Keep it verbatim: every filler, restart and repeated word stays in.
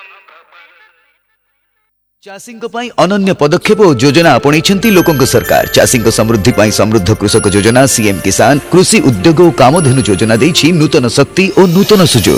चाषी अनन्य पदक्षेप और योजना आपणी लोकों सरकार। चाषी समृद्धि पाई समृद्ध कृषक योजना सीएम किसान कृषि उद्योग और कामधेनु योजना देछि नूतन शक्ति और नूतन सुजोग।